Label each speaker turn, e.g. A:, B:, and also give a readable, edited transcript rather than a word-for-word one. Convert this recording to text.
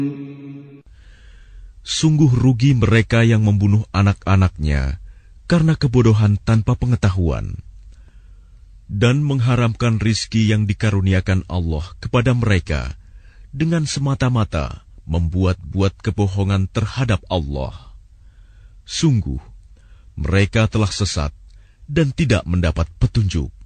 A: Sungguh rugi mereka yang membunuh anak-anaknya karena kebodohan tanpa pengetahuan, dan mengharamkan rizki yang dikaruniakan Allah kepada mereka dengan semata-mata membuat-buat kebohongan terhadap Allah. Sungguh, mereka telah sesat dan tidak mendapat petunjuk.